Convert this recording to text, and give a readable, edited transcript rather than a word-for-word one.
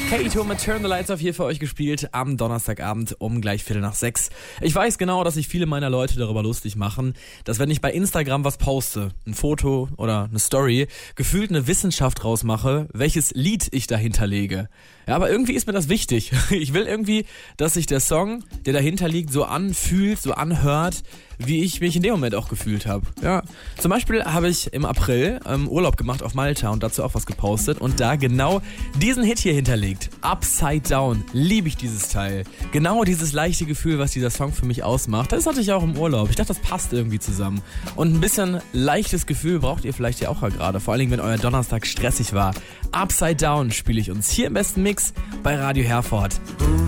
Kato mit Turn the Lights Off hier für euch gespielt am Donnerstagabend um gleich 5:45. Ich weiß genau, dass sich viele meiner Leute darüber lustig machen, dass wenn ich bei Instagram was poste, ein Foto oder eine Story, gefühlt eine Wissenschaft rausmache, welches Lied ich dahinter lege. Ja, aber irgendwie ist mir das wichtig. Ich will irgendwie, dass sich der Song, der dahinter liegt, so anfühlt, so anhört, wie ich mich in dem Moment auch gefühlt habe. Ja, zum Beispiel habe ich im April Urlaub gemacht auf Malta und dazu auch was gepostet und da genau diesen Hit hier hinterlegt. Upside Down. Liebe ich dieses Teil. Genau dieses leichte Gefühl, was dieser Song für mich ausmacht. Das hatte ich auch im Urlaub. Ich dachte, das passt irgendwie zusammen. Und ein bisschen leichtes Gefühl braucht ihr vielleicht ja auch gerade. Vor allen Dingen, wenn euer Donnerstag stressig war. Upside Down spiele ich uns hier im besten Mix bei Radio Herford.